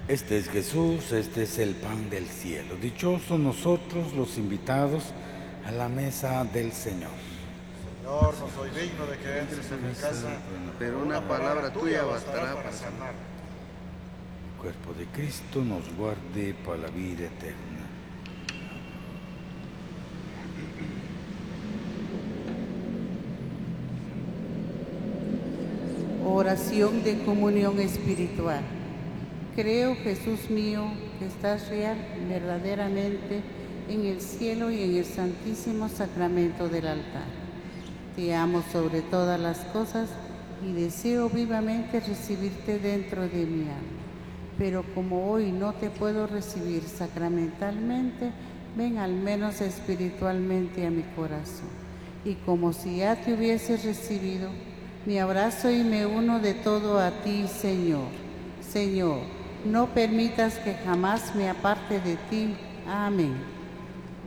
Este es Jesús, este es el pan del cielo. Dichosos nosotros los invitados a la mesa del Señor. Señor, no soy digno de que entres en mi casa, pero una palabra tuya bastará para sanar. El cuerpo de Cristo nos guarde para la vida eterna. Oración de comunión espiritual. Creo, Jesús mío, que estás real, verdaderamente, en el cielo y en el santísimo sacramento del altar. Te amo sobre todas las cosas y deseo vivamente recibirte dentro de mi alma. Pero como hoy no te puedo recibir sacramentalmente, ven al menos espiritualmente a mi corazón. Y como si ya te hubiese recibido, me abrazo y me uno de todo a ti, Señor. Señor, no permitas que jamás me aparte de ti. Amén.